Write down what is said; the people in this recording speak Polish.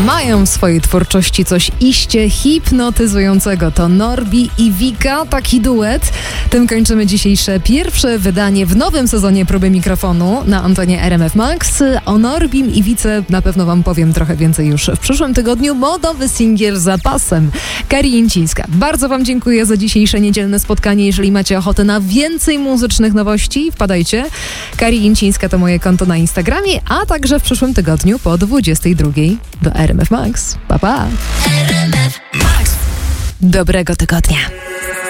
mają w swojej twórczości coś iście hipnotyzującego. To Norbi i Wika, taki duet. Tym kończymy dzisiejsze pierwsze wydanie w nowym sezonie Próby Mikrofonu na antenie RMF Max. O Norbim i Wice na pewno wam powiem trochę więcej już w przyszłym tygodniu, bo nowy singiel za pasem. Kari Jęcińska, bardzo wam dziękuję za dzisiejsze niedzielne spotkanie. Jeżeli macie ochotę na więcej muzycznych nowości, wpadajcie. Kari Jęcińska to moje konto na Instagramie, a także w przyszłym tygodniu po 22 do RMF Max. Pa, pa! RMF Max. Dobrego tygodnia.